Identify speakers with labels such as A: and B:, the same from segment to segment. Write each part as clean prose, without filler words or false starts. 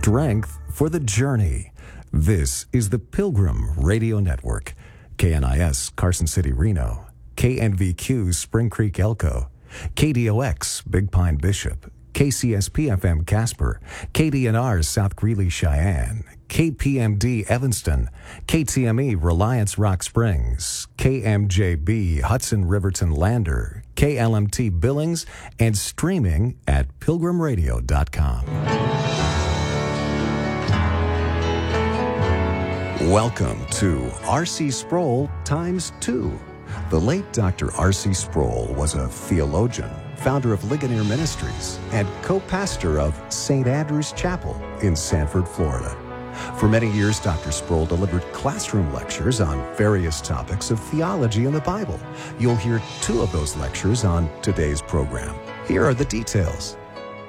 A: strength for the journey. This is the Pilgrim Radio Network. KNIS Carson City, Reno. KNVQ Spring Creek, Elko. KDOX Big Pine, Bishop. KCSP-FM Casper. KDNR South Greeley, Cheyenne. KPMD Evanston. KTME Reliance Rock Springs. KMJB Hudson Riverton Lander. KLMT Billings, and streaming at pilgrimradio.com. Welcome to R.C. Sproul times 2. The late Dr. R.C. Sproul was a theologian, founder of Ligonier Ministries, and co-pastor of St. Andrew's Chapel in Sanford, Florida. For many years, Dr. Sproul delivered classroom lectures on various topics of theology and the Bible. You'll hear 2 of those lectures on today's program. Here are the details.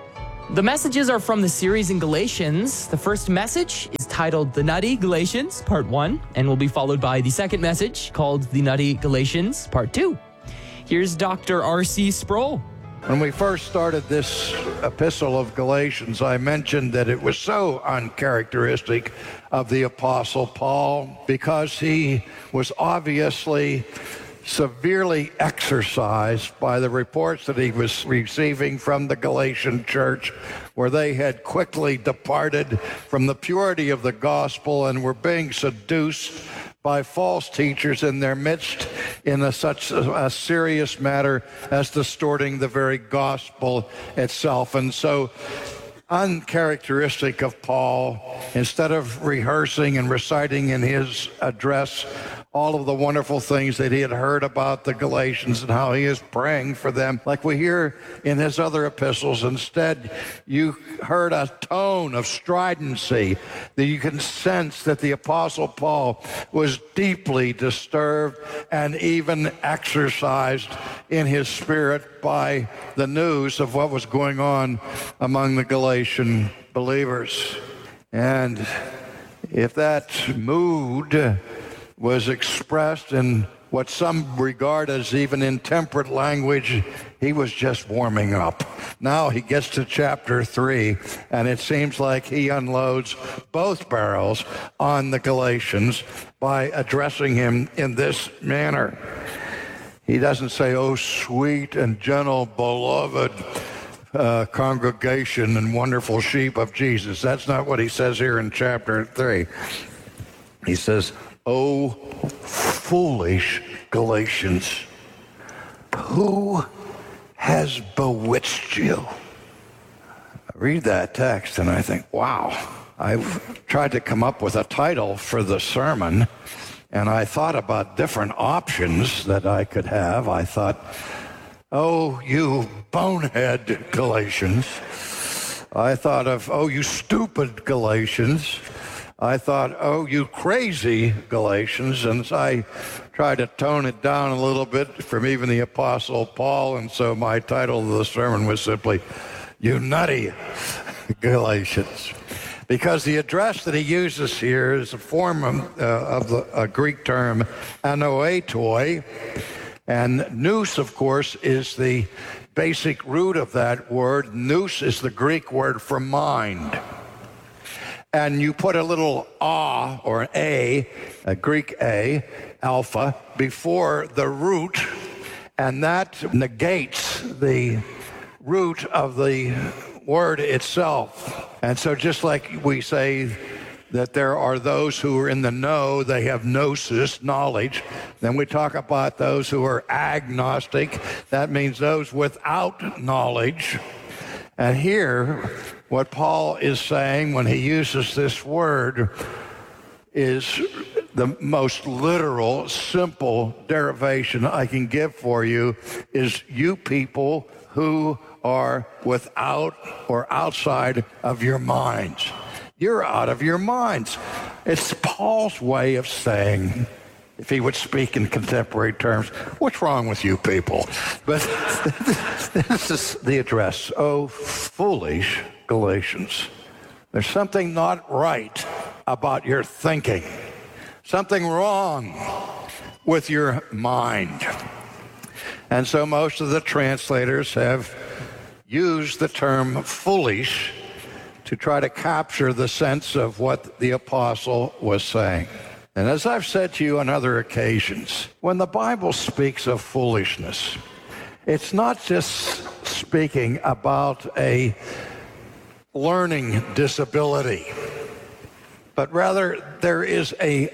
B: The messages are from the series in Galatians. The first message is titled The Nutty Galatians, Part 1, and will be followed by the second message called The Nutty Galatians, Part 2. Here's Dr. R.C. Sproul.
C: When we first started this epistle of Galatians, I mentioned that it was so uncharacteristic of the Apostle Paul because he was obviously severely exercised by the reports that he was receiving from the Galatian church, where they had quickly departed from the purity of the gospel and were being seduced by false teachers in their midst in such a serious matter as distorting the very gospel itself. And so, uncharacteristic of Paul, instead of rehearsing and reciting in his address all of the wonderful things that he had heard about the Galatians and how he is praying for them, like we hear in his other epistles, instead you heard a tone of stridency that you can sense that the Apostle Paul was deeply disturbed and even exercised in his spirit by the news of what was going on among the Galatian believers. And if that mood was expressed in what some regard as even intemperate language, he was just warming up. Now he gets to chapter 3, and it seems like he unloads both barrels on the Galatians by addressing him in this manner. He doesn't say, "Oh, sweet and gentle, beloved congregation and wonderful sheep of Jesus." That's not what he says here in chapter 3. He says, "Oh, foolish Galatians, who has bewitched you?" I read that text and I think, wow. I've tried to come up with a title for the sermon, and I thought about different options that I could have. I thought, "Oh, you bonehead Galatians." I thought of, "Oh, you stupid Galatians." I thought, "Oh, you crazy Galatians," and I tried to tone it down a little bit from even the Apostle Paul, and so my title of the sermon was simply, "You nutty Galatians," because the address that he uses here is a form of the Greek term anoetoi, and nous, of course, is the basic root of that word. Nous is the Greek word for mind. And you put a little a or an a Greek a, alpha, before the root, and that negates the root of the word itself. And so just like we say that there are those who are in the know, they have gnosis, knowledge. Then we talk about those who are agnostic. That means those without knowledge. And here, what Paul is saying when he uses this word is the most literal, simple derivation I can give for you is you people who are without or outside of your minds. You're out of your minds. It's Paul's way of saying, if he would speak in contemporary terms, what's wrong with you people? But this is the address. Oh, foolish Galatians. There's something not right about your thinking. Something wrong with your mind. And so most of the translators have used the term foolish to try to capture the sense of what the apostle was saying. And as I've said to you on other occasions, when the Bible speaks of foolishness, it's not just speaking about a learning disability, but rather there is a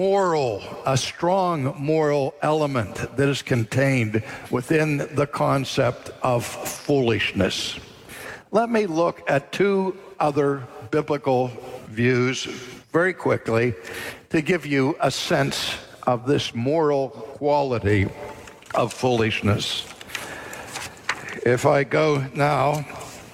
C: strong moral element that is contained within the concept of foolishness. Let me look at two other biblical views very quickly to give you a sense of this moral quality of foolishness. If I go now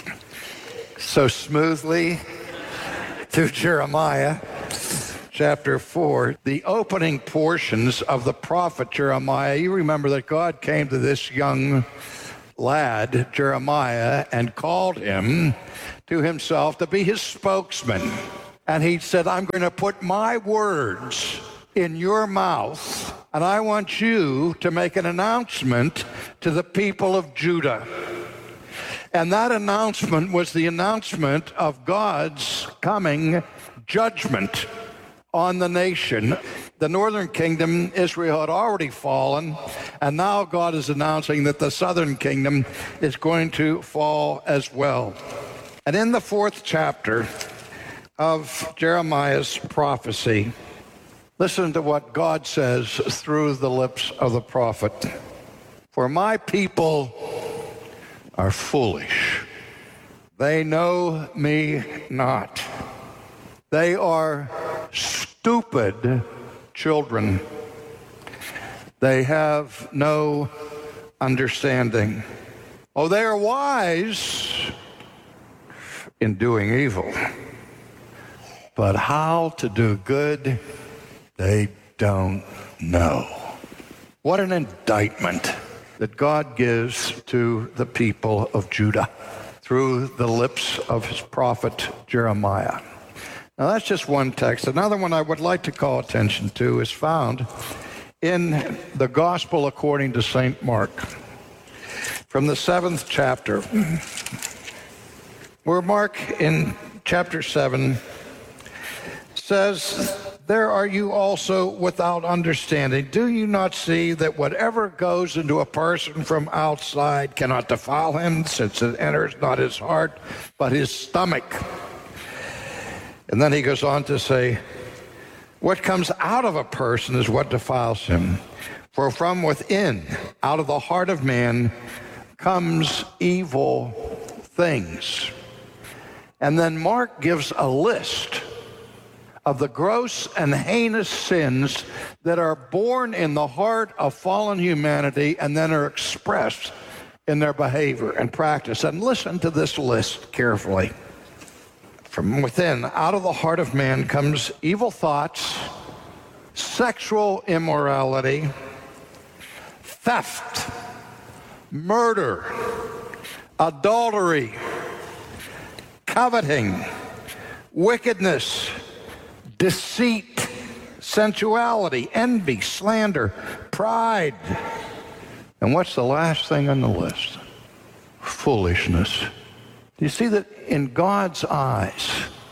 C: so smoothly to Jeremiah chapter 4, the opening portions of the prophet Jeremiah, you remember that God came to this young lad, Jeremiah, and called him to himself to be his spokesman. And he said, I'm going to put my words in your mouth, and I want you to make an announcement to the people of Judah. And that announcement was the announcement of God's coming judgment on the nation. The northern kingdom, Israel, had already fallen, and now God is announcing that the southern kingdom is going to fall as well. And in the 4th chapter of Jeremiah's prophecy, listen to what God says through the lips of the prophet. For my people are foolish. They know me not. They are stupid children. They have no understanding. Oh, they are wise in doing evil, but how to do good, they don't know. What an indictment that God gives to the people of Judah through the lips of his prophet Jeremiah. Now that's just one text. Another one I would like to call attention to is found in the Gospel according to St. Mark, from the 7th chapter, where Mark in chapter 7 says, there are you also without understanding. Do you not see that whatever goes into a person from outside cannot defile him, since it enters not his heart, but his stomach? And then he goes on to say, what comes out of a person is what defiles him. For from within, out of the heart of man, comes evil things. And then Mark gives a list of the gross and heinous sins that are born in the heart of fallen humanity and then are expressed in their behavior and practice. And listen to this list carefully. From within, out of the heart of man, comes evil thoughts, sexual immorality, theft, murder, adultery, coveting, wickedness, deceit, sensuality, envy, slander, pride. And what's the last thing on the list? Foolishness. Do you see that in God's eyes,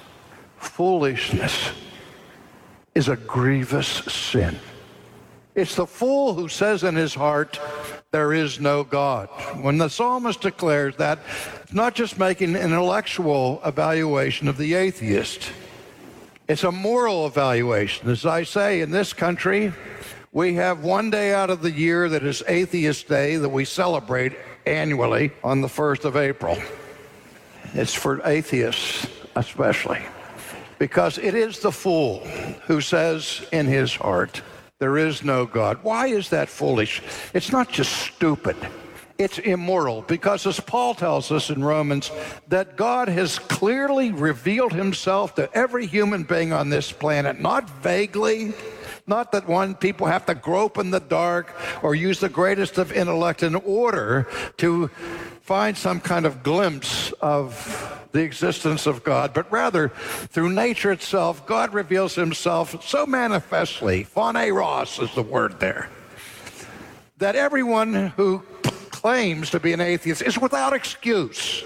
C: foolishness is a grievous sin? It's the fool who says in his heart, there is no God. When the psalmist declares that, it's not just making an intellectual evaluation of the atheist. It's a moral evaluation. As I say, in this country, we have one day out of the year that is Atheist Day that we celebrate annually on the 1st of April. It's for atheists especially, because it is the fool who says in his heart, there is no God. Why is that foolish? It's not just stupid. It's immoral, because as Paul tells us in Romans, that God has clearly revealed himself to every human being on this planet, not vaguely, not that people have to grope in the dark or use the greatest of intellect in order to find some kind of glimpse of the existence of God, but rather through nature itself, God reveals himself so manifestly, phaneros is the word there, that everyone who claims to be an atheist is without excuse.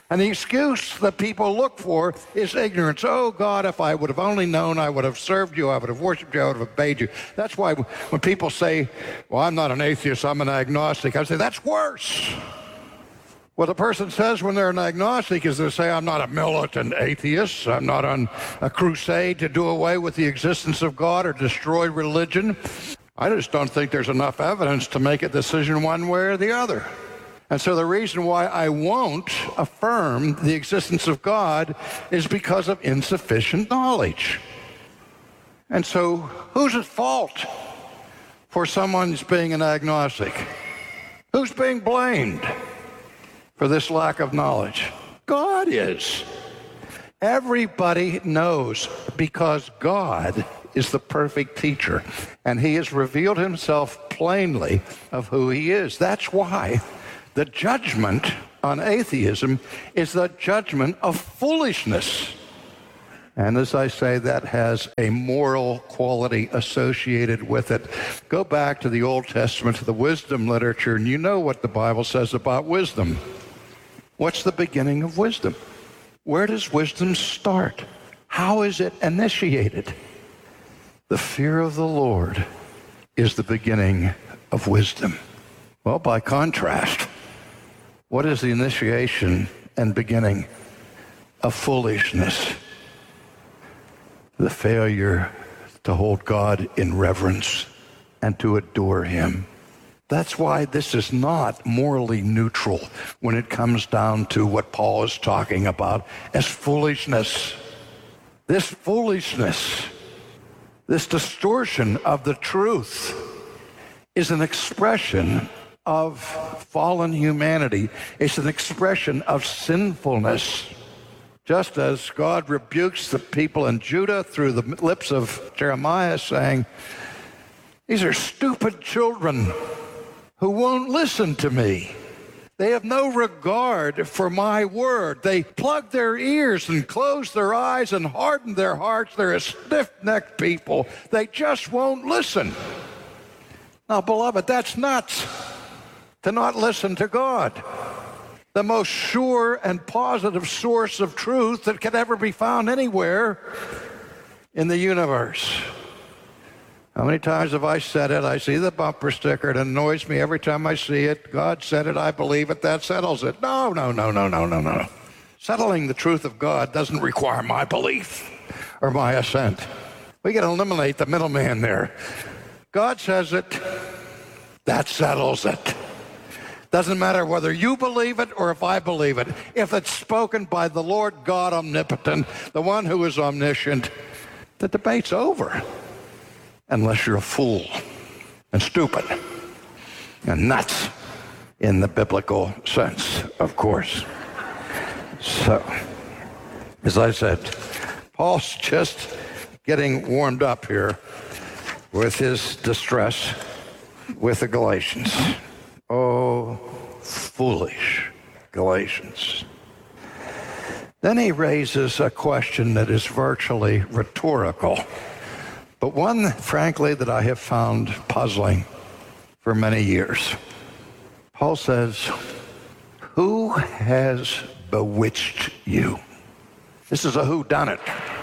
C: And the excuse that people look for is ignorance. Oh, God, if I would have only known, I would have served you, I would have worshiped you, I would have obeyed you. That's why when people say, well, I'm not an atheist, I'm an agnostic, I say, that's worse. What a person says when they're an agnostic is they say, I'm not a militant atheist, I'm not on a crusade to do away with the existence of God or destroy religion. I just don't think there's enough evidence to make a decision one way or the other. And so the reason why I won't affirm the existence of God is because of insufficient knowledge. And so who's at fault for someone's being an agnostic? Who's being blamed for this lack of knowledge? God is. Everybody knows because God is the perfect teacher, and he has revealed himself plainly of who he is. That's why the judgment on atheism is the judgment of foolishness. And as I say, that has a moral quality associated with it. Go back to the Old Testament, to the wisdom literature, and you know what the Bible says about wisdom. What's the beginning of wisdom? Where does wisdom start? How is it initiated? The fear of the Lord is the beginning of wisdom. Well, by contrast, what is the initiation and beginning of foolishness? The failure to hold God in reverence and to adore him. That's why this is not morally neutral when it comes down to what Paul is talking about as foolishness. This foolishness, this distortion of the truth is an expression of fallen humanity. It's an expression of sinfulness. Just as God rebukes the people in Judah through the lips of Jeremiah, saying, these are stupid children who won't listen to me. They have no regard for my word. They plug their ears and close their eyes and harden their hearts. They're a stiff-necked people. They just won't listen. Now, beloved, that's nuts to not listen to God, the most sure and positive source of truth that could ever be found anywhere in the universe. How many times have I said it? I see the bumper sticker. It annoys me every time I see it. God said it. I believe it. That settles it. No. Settling the truth of God doesn't require my belief or my assent. We can eliminate the middleman there. God says it. That settles it. Doesn't matter whether you believe it or if I believe it. If it's spoken by the Lord God omnipotent, the one who is omniscient, the debate's over. Unless you're a fool and stupid and nuts in the biblical sense, of course. So, as I said, Paul's just getting warmed up here with his distress with the Galatians. Oh, foolish Galatians. Then he raises a question that is virtually rhetorical, but one, frankly, that I have found puzzling for many years. Paul says, who has bewitched you? This is a whodunit.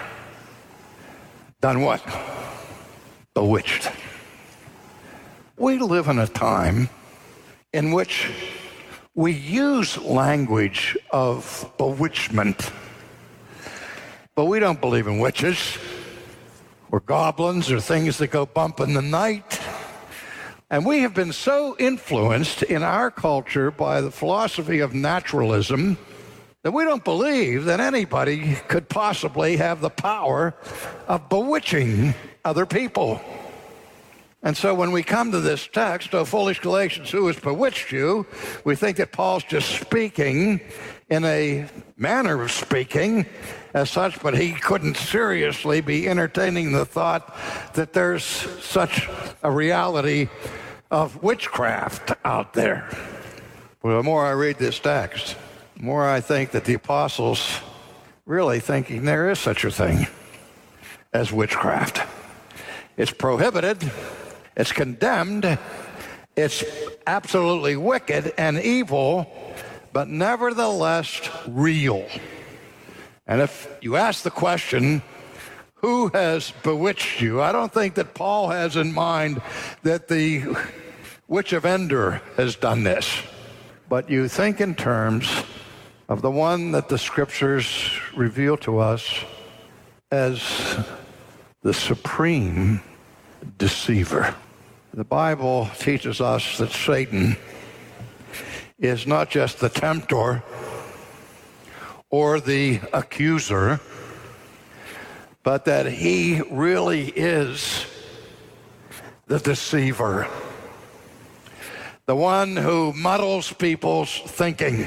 C: Done what? Bewitched. We live in a time in which we use language of bewitchment, but we don't believe in witches or goblins or things that go bump in the night. And we have been so influenced in our culture by the philosophy of naturalism that we don't believe that anybody could possibly have the power of bewitching other people. And so when we come to this text, O foolish Galatians, who has bewitched you? We think that Paul's just speaking in a manner of speaking as such, but he couldn't seriously be entertaining the thought that there's such a reality of witchcraft out there. Well, the more I read this text, the more I think that the apostles really thinking there is such a thing as witchcraft. It's prohibited. It's condemned, it's absolutely wicked and evil, but nevertheless real. And if you ask the question, who has bewitched you? I don't think that Paul has in mind that the witch of Endor has done this. But you think in terms of the one that the scriptures reveal to us as the supreme deceiver. The Bible teaches us that Satan is not just the tempter or the accuser, but that he really is the deceiver, the one who muddles people's thinking,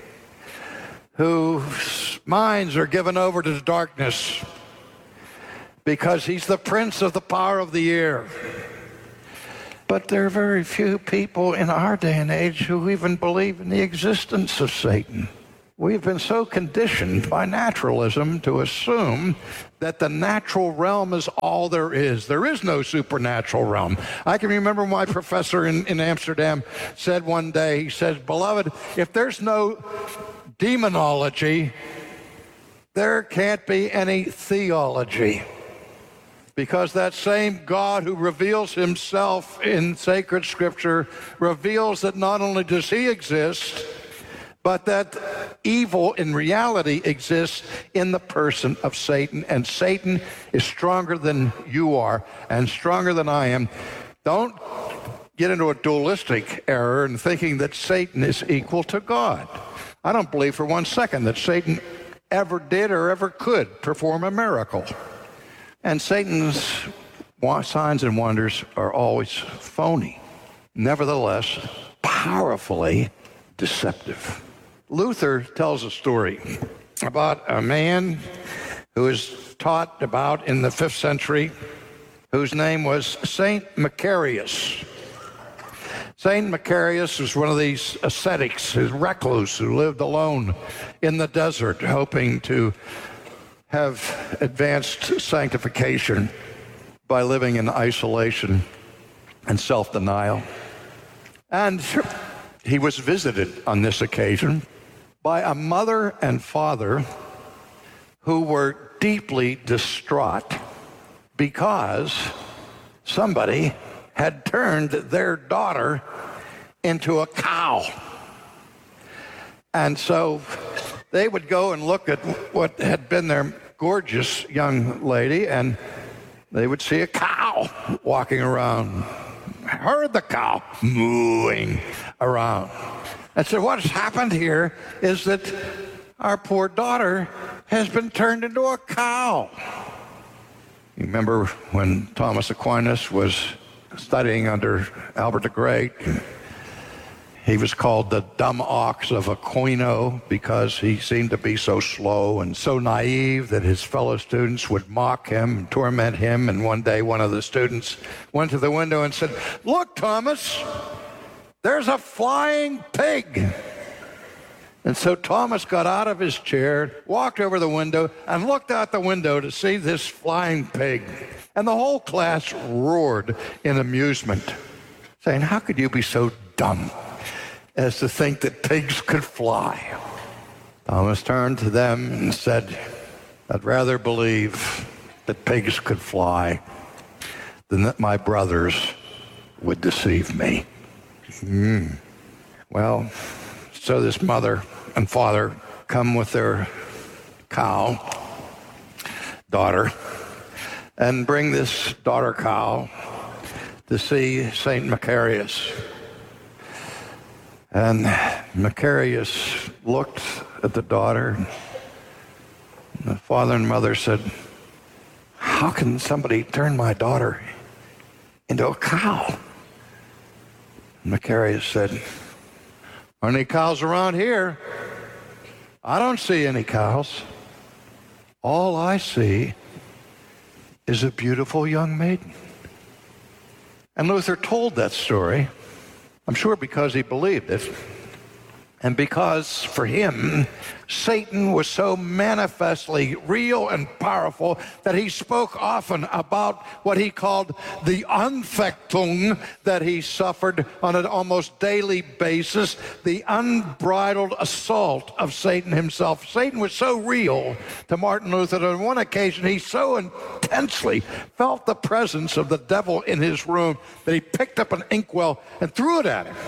C: whose minds are given over to darkness because he's the prince of the power of the air. But there are very few people in our day and age who even believe in the existence of Satan. We've been so conditioned by naturalism to assume that the natural realm is all there is. There is no supernatural realm. I can remember my professor in Amsterdam said one day, he says, "Beloved, if there's no demonology, there can't be any theology." Because that same God who reveals himself in sacred scripture reveals that not only does he exist, but that evil in reality exists in the person of Satan. And Satan is stronger than you are and stronger than I am. Don't get into a dualistic error in thinking that Satan is equal to God. I don't believe for 1 second that Satan ever did or ever could perform a miracle. And Satan's signs and wonders are always phony, nevertheless powerfully deceptive. Luther tells a story about a man who is taught about in the 5th century, whose name was Saint Macarius. Saint Macarius was one of these ascetics, his recluse, who lived alone in the desert, hoping to have advanced sanctification by living in isolation and self-denial. And he was visited on this occasion by a mother and father who were deeply distraught because somebody had turned their daughter into a cow. And so they would go and look at what had been their gorgeous young lady, and they would see a cow walking around. Heard the cow mooing around. And so what's happened here is that our poor daughter has been turned into a cow. You remember when Thomas Aquinas was studying under Albert the Great? He was called the dumb ox of Aquino because he seemed to be so slow and so naive that his fellow students would mock him and torment him. And one day one of the students went to the window and said, "Look, Thomas, there's a flying pig." And so Thomas got out of his chair, walked over the window, and looked out the window to see this flying pig. And the whole class roared in amusement, saying, "How could you be so dumb as to think that pigs could fly?" Thomas turned to them and said, "I'd rather believe that pigs could fly than that my brothers would deceive me." Well, so this mother and father come with their cow daughter and bring this daughter cow to see Saint Macarius. And Macarius looked at the daughter. And the father and mother said, "How can somebody turn my daughter into a cow?" Macarius said, "Are any cows around here? I don't see any cows. All I see is a beautiful young maiden." And Luther told that story, I'm sure because he believed it. And because for him, Satan was so manifestly real and powerful that he spoke often about what he called the Anfechtung that he suffered on an almost daily basis, the unbridled assault of Satan himself. Satan was so real to Martin Luther that on one occasion he so intensely felt the presence of the devil in his room that he picked up an inkwell and threw it at him.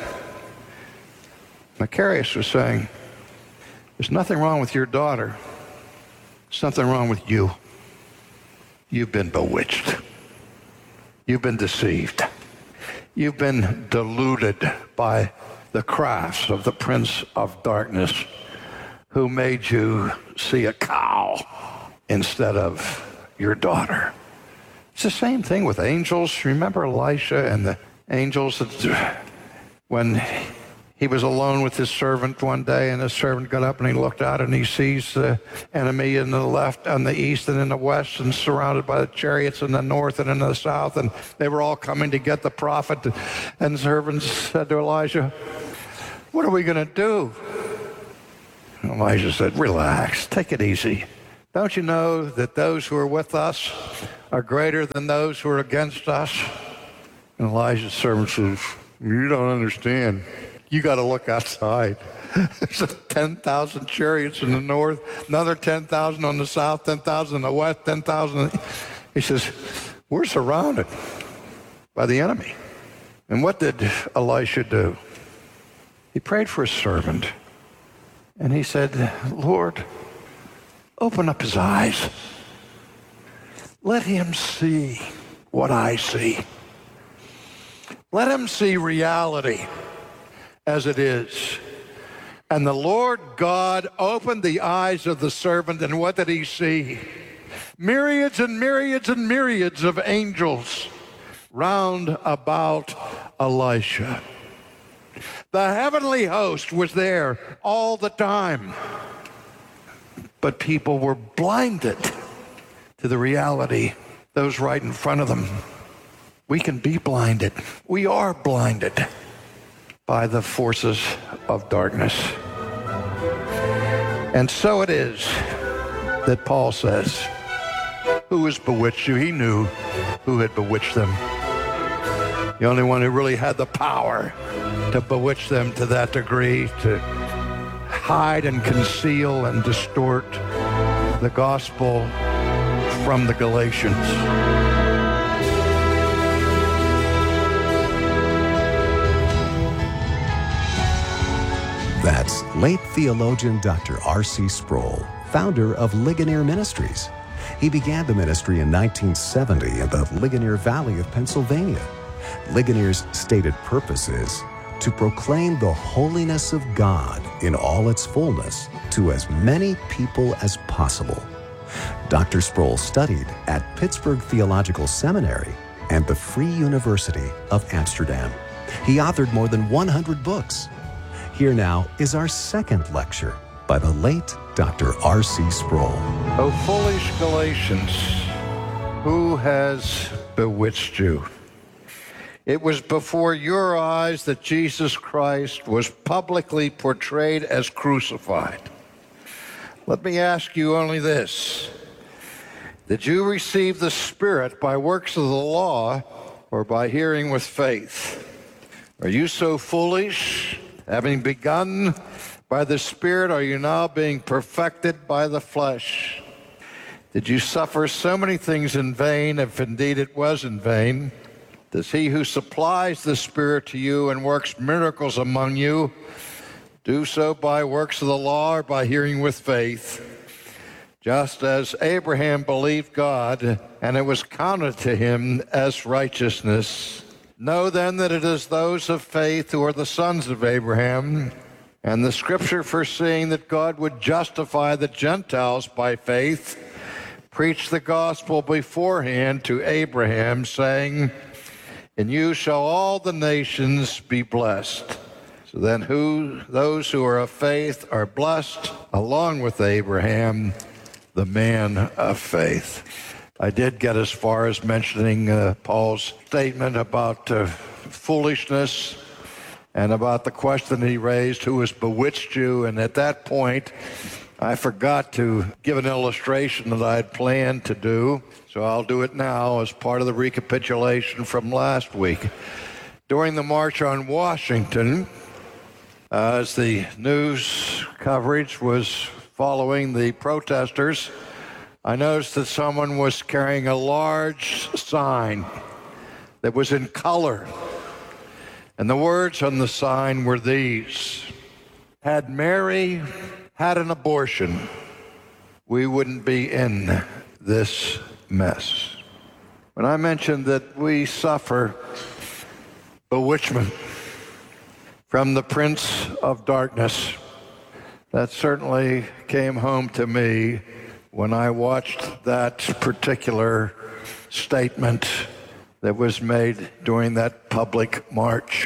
C: Macarius was saying, there's nothing wrong with your daughter. There's something wrong with you. You've been bewitched. You've been deceived. You've been deluded by the crafts of the prince of darkness who made you see a cow instead of your daughter. It's the same thing with angels. Remember Elisha and the angels when he was alone with his servant one day, and his servant got up and he looked out and he sees the enemy in the left, on the east and in the west, and surrounded by the chariots in the north and in the south, and they were all coming to get the prophet. And the servant said to Elijah, what are we going to do? And Elijah said, relax, take it easy. Don't you know that those who are with us are greater than those who are against us? And Elijah's servant says, you don't understand. You got to look outside. There's 10,000 chariots in the north, another 10,000 on the south, 10,000 in the west, 10,000. He says, we're surrounded by the enemy. And what did Elisha do? He prayed for his servant. And he said, Lord, open up his eyes. Let him see what I see. Let him see reality as it is. And the Lord God opened the eyes of the servant, and what did he see? Myriads and myriads and myriads of angels round about Elisha. The heavenly host was there all the time. But people were blinded to the reality that was right in front of them. We can be blinded. We are blinded by the forces of darkness. And so it is that Paul says, who has bewitched you? He knew who had bewitched them. The only one who really had the power to bewitch them to that degree, to hide and conceal and distort the gospel from the Galatians.
A: That's late theologian Dr. R.C. Sproul, founder of Ligonier Ministries. He began the ministry in 1970 in the Ligonier Valley of Pennsylvania. Ligonier's stated purpose is to proclaim the holiness of God in all its fullness to as many people as possible. Dr. Sproul studied at Pittsburgh Theological Seminary and the Free University of Amsterdam. He authored more than 100 books. Here now is our second lecture by the late Dr. R.C. Sproul.
C: O foolish Galatians, who has bewitched you? It was before your eyes that Jesus Christ was publicly portrayed as crucified. Let me ask you only this. Did you receive the Spirit by works of the law or by hearing with faith? Are you so foolish? Having begun by the Spirit, are you now being perfected by the flesh? Did you suffer so many things in vain, if indeed it was in vain? Does he who supplies the Spirit to you and works miracles among you do so by works of the law or by hearing with faith? Just as Abraham believed God, and it was counted to him as righteousness. Know then that it is those of faith who are the sons of Abraham, and the Scripture, foreseeing that God would justify the Gentiles by faith, preached the gospel beforehand to Abraham, saying, in you shall all the nations be blessed. So then those who are of faith are blessed along with Abraham, the man of faith. I did get as far as mentioning Paul's statement about foolishness and about the question that he raised, who has bewitched you? And at that point, I forgot to give an illustration that I had planned to do, so I'll do it now as part of the recapitulation from last week. During the March on Washington, as the news coverage was following the protesters, I noticed that someone was carrying a large sign that was in color. And the words on the sign were these: had Mary had an abortion, we wouldn't be in this mess. When I mentioned that we suffer bewitchment from the Prince of Darkness, that certainly came home to me when I watched that particular statement that was made during that public march.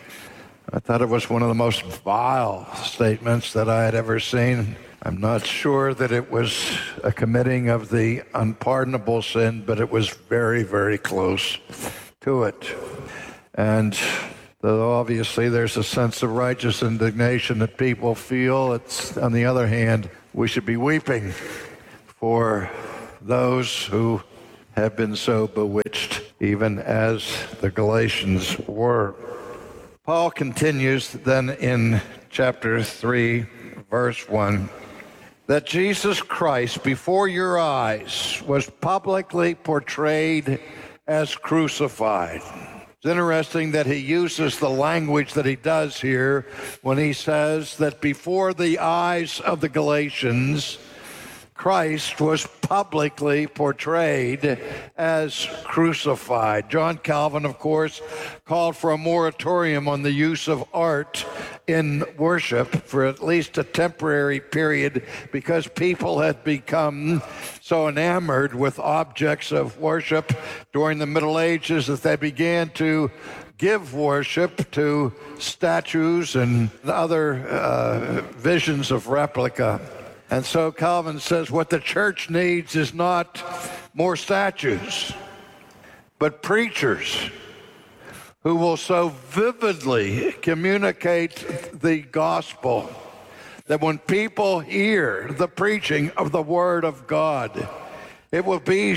C: I thought it was one of the most vile statements that I had ever seen. I'm not sure that it was a committing of the unpardonable sin, but it was very, very close to it. And though obviously there's a sense of righteous indignation that people feel, it's, on the other hand, we should be weeping for those who have been so bewitched, even as the Galatians were. Paul continues then in chapter 3, verse 1, that Jesus Christ before your eyes was publicly portrayed as crucified. It's interesting that he uses the language that he does here when he says that before the eyes of the Galatians, Christ was publicly portrayed as crucified. John Calvin, of course, called for a moratorium on the use of art in worship for at least a temporary period because people had become so enamored with objects of worship during the Middle Ages that they began to give worship to statues and other visions of replica. And so Calvin says what the church needs is not more statues, but preachers who will so vividly communicate the gospel that when people hear the preaching of the Word of God, it will be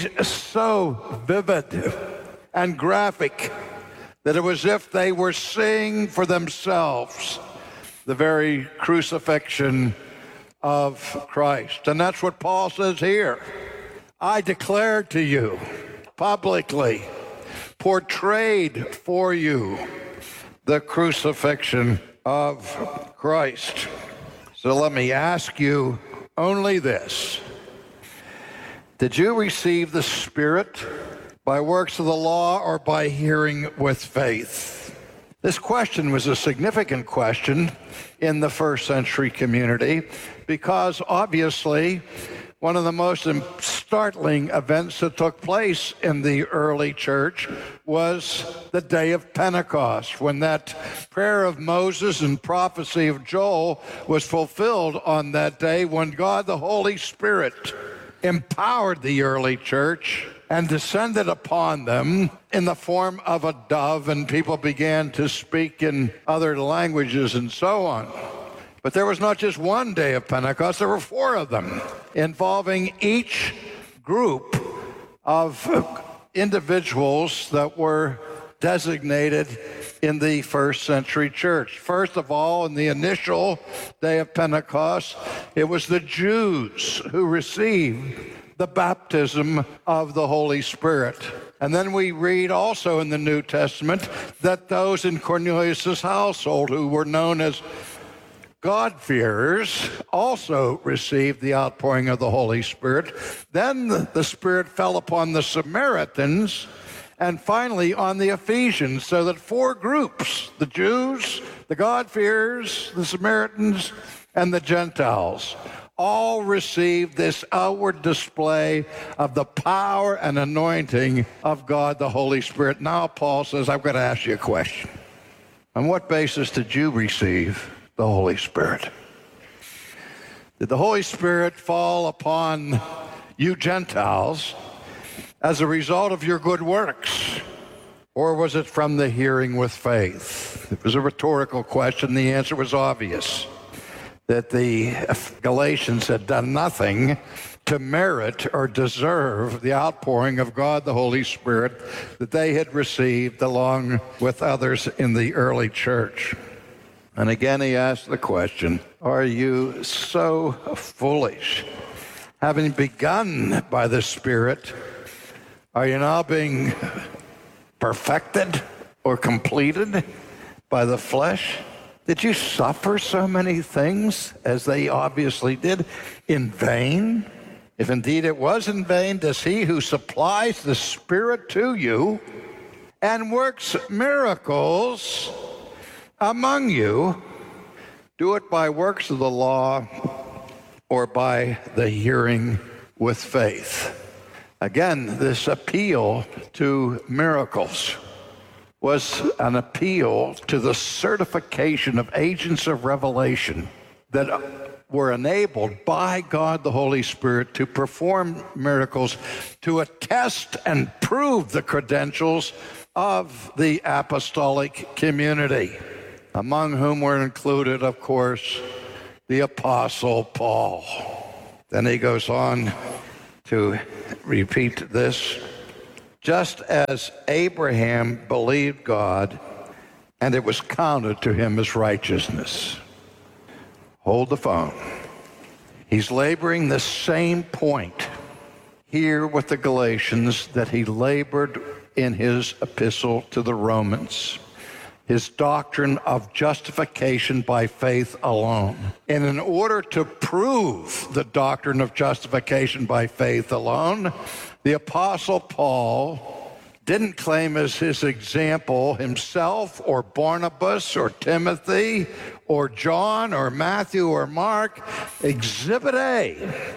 C: so vivid and graphic that it was as if they were seeing for themselves the very crucifixion of Christ. And that's what Paul says here. I declare to you publicly, portrayed for you, the crucifixion of Christ. So let me ask you only this. Did you receive the Spirit by works of the law or by hearing with faith? This question was a significant question in the first century community because obviously one of the most startling events that took place in the early church was the day of Pentecost, when that prayer of Moses and prophecy of Joel was fulfilled on that day, when God the Holy Spirit empowered the early church and descended upon them in the form of a dove, and people began to speak in other languages and so on. But there was not just one day of Pentecost, there were 4 of them, involving each group of individuals that were designated in the first century church. First of all, in the initial day of Pentecost, it was the Jews who received the baptism of the Holy Spirit. And then we read also in the New Testament that those in Cornelius' household who were known as God-fearers also received the outpouring of the Holy Spirit. Then the Spirit fell upon the Samaritans and finally on the Ephesians, so that 4 groups, the Jews, the God-fearers, the Samaritans, and the Gentiles, all received this outward display of the power and anointing of God, the Holy Spirit. Now Paul says, I've got to ask you a question. On what basis did you receive the Holy Spirit? Did the Holy Spirit fall upon you Gentiles as a result of your good works? or was it from the hearing with faith? It was a rhetorical question. The answer was obvious, that the Galatians had done nothing to merit or deserve the outpouring of God the Holy Spirit that they had received along with others in the early church. And again, he asked the question, are you so foolish? Having begun by the Spirit, are you now being perfected or completed by the flesh? Did you suffer so many things, as they obviously did, in vain? If indeed it was in vain, does he who supplies the Spirit to you and works miracles among you do it by works of the law or by the hearing with faith? Again, this appeal to miracles was an appeal to the certification of agents of revelation that were enabled by God the Holy Spirit to perform miracles, to attest and prove the credentials of the apostolic community, among whom were included, of course, the Apostle Paul. Then he goes on to repeat this. Just as Abraham believed God, and it was counted to him as righteousness. Hold the phone. He's laboring the same point here with the Galatians that he labored in his epistle to the Romans. His doctrine of justification by faith alone. And in order to prove the doctrine of justification by faith alone, the Apostle Paul didn't claim as his example himself or Barnabas or Timothy or John or Matthew or Mark. Exhibit A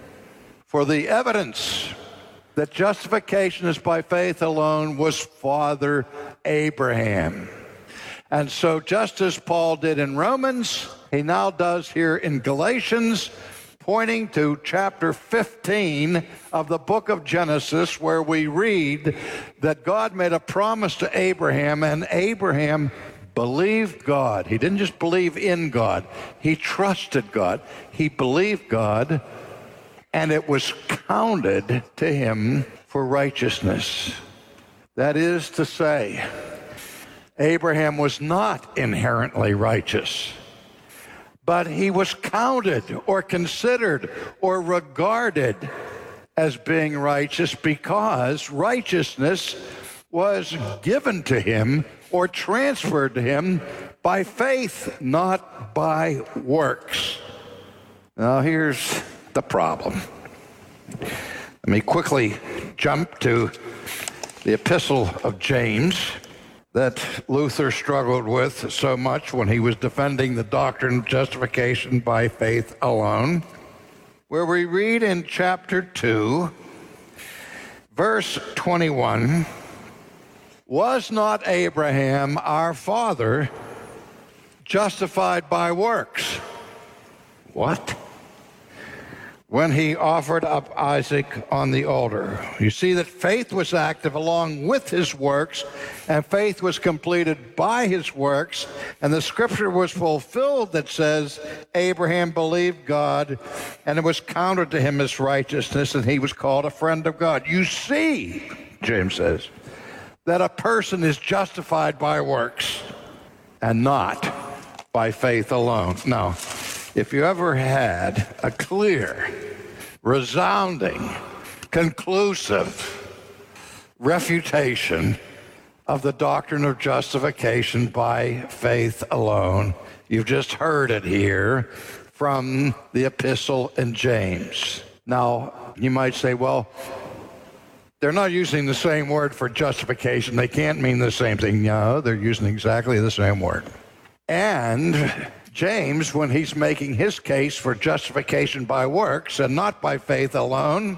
C: for the evidence that justification is by faith alone was Father Abraham. And so just as Paul did in Romans, he now does here in Galatians, pointing to chapter 15 of the book of Genesis, where we read that God made a promise to Abraham, and Abraham believed God. He didn't just believe in God. He trusted God. He believed God, and it was counted to him for righteousness. That is to say, Abraham was not inherently righteous, but he was counted or considered or regarded as being righteous because righteousness was given to him or transferred to him by faith, not by works. Now here's the problem. Let me quickly jump to the epistle of James that Luther struggled with so much when he was defending the doctrine of justification by faith alone, where we read in chapter 2, verse 21, was not Abraham our father justified by works? What? When he offered up Isaac on the altar. You see that faith was active along with his works, and faith was completed by his works, and the scripture was fulfilled that says, Abraham believed God, and it was counted to him as righteousness, and he was called a friend of God. You see, James says, that a person is justified by works and not by faith alone. Now, if you ever had a clear, resounding, conclusive refutation of the doctrine of justification by faith alone, you've just heard it here from the epistle in James. Now, you might say, well, they're not using the same word for justification. They can't mean the same thing. No, they're using exactly the same word. And James, when he's making his case for justification by works and not by faith alone,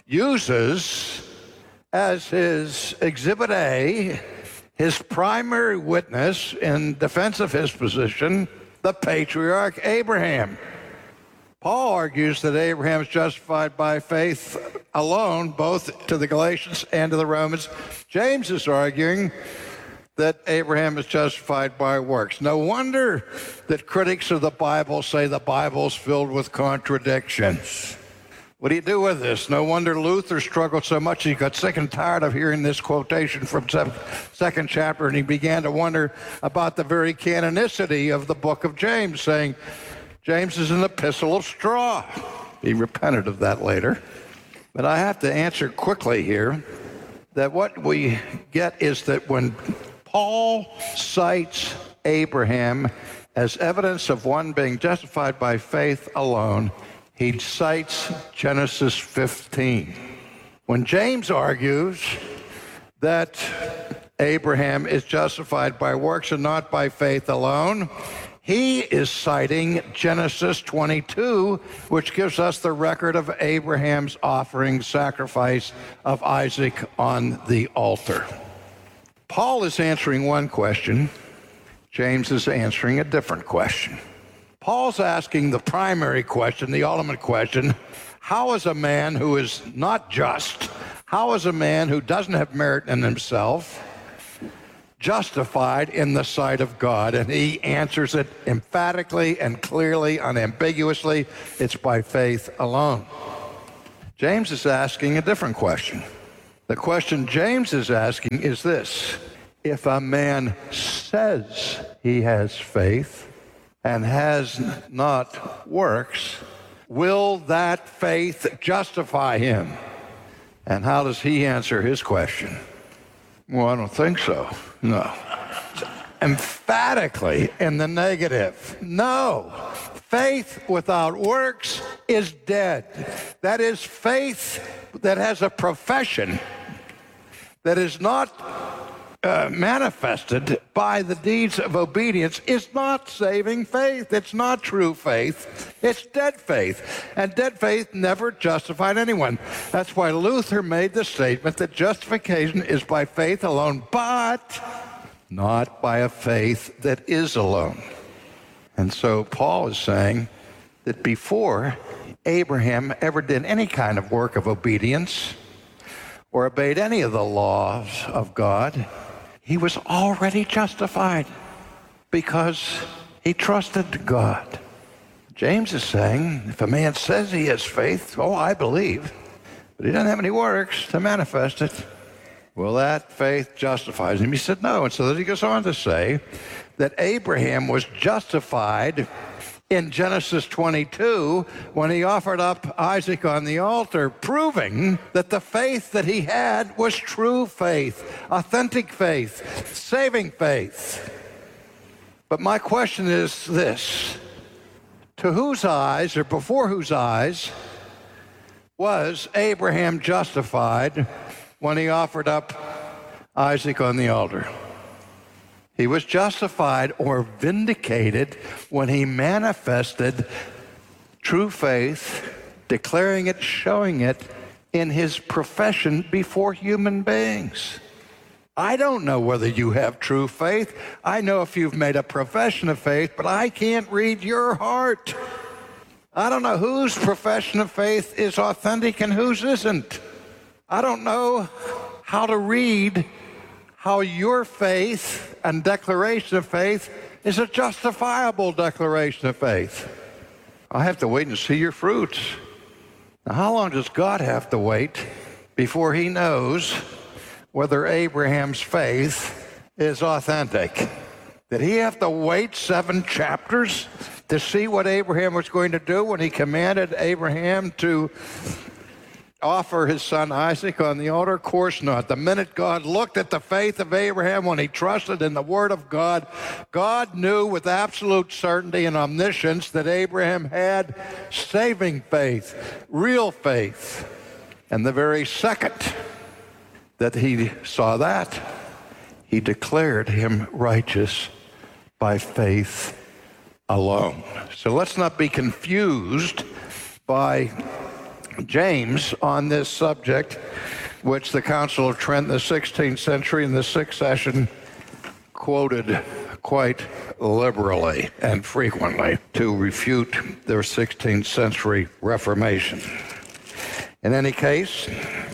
C: uses as his exhibit A, his primary witness in defense of his position, the patriarch Abraham. Paul argues that Abraham is justified by faith alone, both to the Galatians and to the Romans. James is arguing that Abraham is justified by works. No wonder that critics of the Bible say the Bible's filled with contradictions. What do you do with this? No wonder Luther struggled so much he got sick and tired of hearing this quotation from second chapter, and he began to wonder about the very canonicity of the book of James, saying, James is an epistle of straw. He repented of that later. But I have to answer quickly here that what we get is that when Paul cites Abraham as evidence of one being justified by faith alone, he cites Genesis 15. When James argues that Abraham is justified by works and not by faith alone, he is citing Genesis 22, which gives us the record of Abraham's offering sacrifice of Isaac on the altar. Paul is answering one question. James is answering a different question. Paul's asking the primary question, the ultimate question: how is a man who is not just, how is a man who doesn't have merit in himself justified in the sight of God? And he answers it emphatically and clearly, unambiguously. It's by faith alone. James is asking a different question. The question James is asking is this: if a man says he has faith and has not works, will that faith justify him? And how does he answer his question? Well, I don't think so. No. Emphatically in the negative. No. Faith without works is dead. That is, faith that has a profession that is not manifested by the deeds of obedience is not saving faith. It's not true faith. It's dead faith. And dead faith never justified anyone. That's why Luther made the statement that justification is by faith alone, but not by a faith that is alone. And so Paul is saying that before Abraham ever did any kind of work of obedience or obeyed any of the laws of God, he was already justified because he trusted God. James is saying, if a man says he has faith, oh, I believe, but he doesn't have any works to manifest it, well, that faith justifies him. He said no. And so then he goes on to say that Abraham was justified in Genesis 22 when he offered up Isaac on the altar, proving that the faith that he had was true faith, authentic faith, saving faith. But my question is this: to whose eyes, or before whose eyes, was Abraham justified when he offered up Isaac on the altar? He was justified or vindicated when he manifested true faith, declaring it, showing it in his profession before human beings. I don't know whether you have true faith. I know if you've made a profession of faith, but I can't read your heart. I don't know whose profession of faith is authentic and whose isn't. I don't know how to read how your faith and declaration of faith is a justifiable declaration of faith. I have to wait and see your fruits. Now, how long does God have to wait before he knows whether Abraham's faith is authentic? Did he have to wait 7 chapters to see what Abraham was going to do when he commanded Abraham to offer his son Isaac on the altar? Of course not. The minute God looked at the faith of Abraham when he trusted in the word of God, God knew with absolute certainty and omniscience that Abraham had saving faith, real faith. And the very second that he saw that, he declared him righteous by faith alone. So let's not be confused by James on this subject, which the Council of Trent in the 16th century in the 6th session quoted quite liberally and frequently to refute their 16th century Reformation. In any case,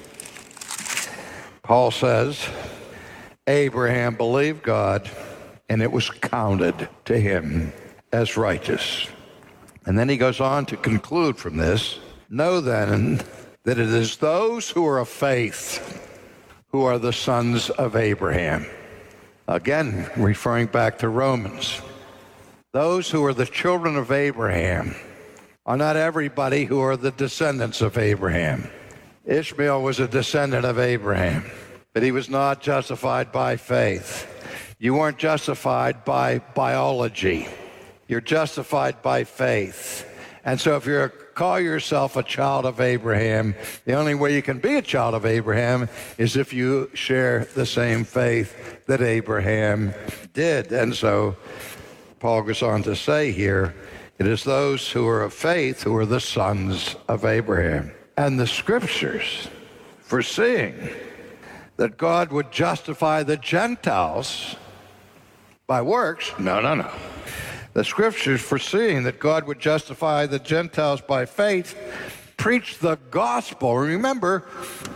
C: Paul says, Abraham believed God, and it was counted to him as righteous. And then he goes on to conclude from this, know then that it is those who are of faith who are the sons of Abraham. Again, referring back to Romans. Those who are the children of Abraham are not everybody who are the descendants of Abraham. Ishmael was a descendant of Abraham, but he was not justified by faith. You weren't justified by biology. You're justified by faith. And so if you call yourself a child of Abraham, the only way you can be a child of Abraham is if you share the same faith that Abraham did. And so Paul goes on to say here, it is those who are of faith who are the sons of Abraham. And the scriptures, foreseeing that God would justify the Gentiles by works, no. The scriptures, foreseeing that God would justify the Gentiles by faith, preach the gospel. Remember,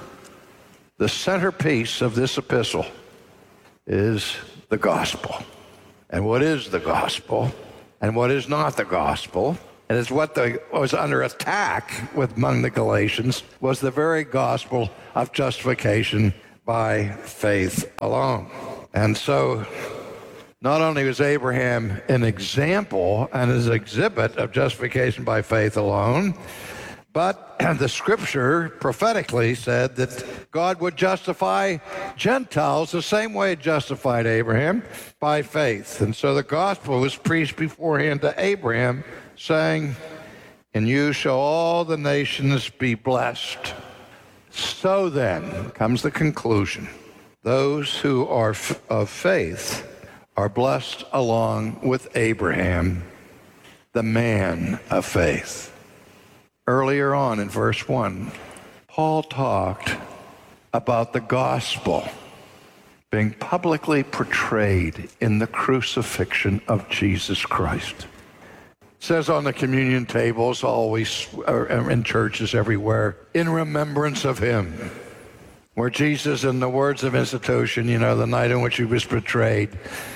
C: the centerpiece of this epistle is the gospel. And what is the gospel? And what is not the gospel? And it's what was under attack among the Galatians was the very gospel of justification by faith alone. And so not only was Abraham an example and an exhibit of justification by faith alone, but the scripture prophetically said that God would justify Gentiles the same way it justified Abraham, by faith. And so the gospel was preached beforehand to Abraham, saying, in you shall all the nations be blessed. So then comes the conclusion. Those who are of faith are blessed along with Abraham, the man of faith. Earlier on in verse 1, Paul talked about the gospel being publicly portrayed in the crucifixion of Jesus Christ. It says on the communion tables, always in churches everywhere, in remembrance of him. Where Jesus, in the words of institution, the night in which he was betrayed,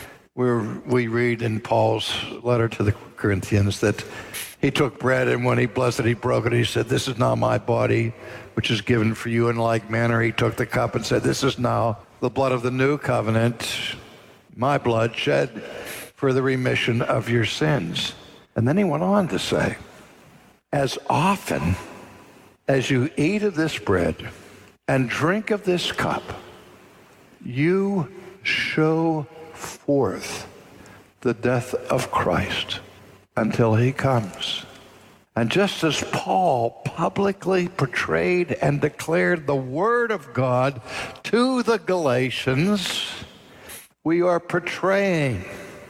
C: we read in Paul's letter to the Corinthians that he took bread, and when he blessed it, he broke it. He said, this is now my body, which is given for you. In like manner, he took the cup and said, this is now the blood of the new covenant, my blood shed for the remission of your sins. And then he went on to say, as often as you eat of this bread and drink of this cup, you show forth the death of Christ until he comes. And just as Paul publicly portrayed and declared the word of God to the Galatians, we are portraying,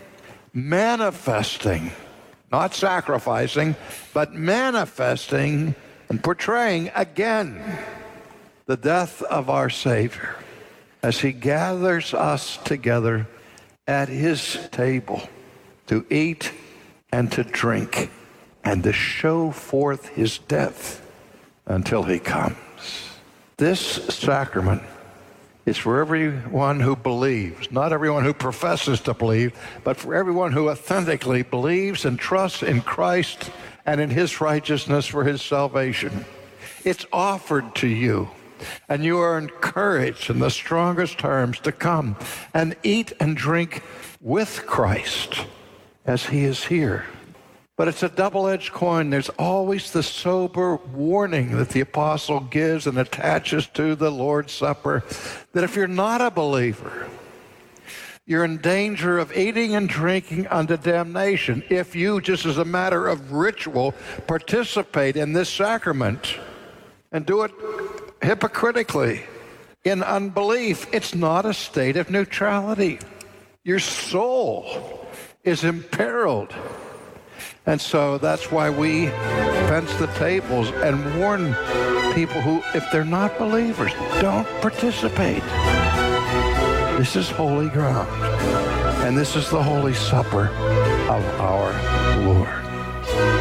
C: manifesting, not sacrificing, but manifesting and portraying again the death of our Savior as he gathers us together at his table to eat and to drink and to show forth his death until he comes. This sacrament is for everyone who believes, not everyone who professes to believe, but for everyone who authentically believes and trusts in Christ and in his righteousness for his salvation. It's offered to you, and you are encouraged in the strongest terms to come and eat and drink with Christ as he is here. But it's a double-edged coin. There's always the sober warning that the apostle gives and attaches to the Lord's Supper, that if you're not a believer, you're in danger of eating and drinking unto damnation if you, just as a matter of ritual, participate in this sacrament and do it hypocritically in unbelief. It's not a state of neutrality. Your soul is imperiled. And so that's why we fence the tables and warn people who, if they're not believers, don't participate. This is holy ground. And this is the Holy Supper of our Lord.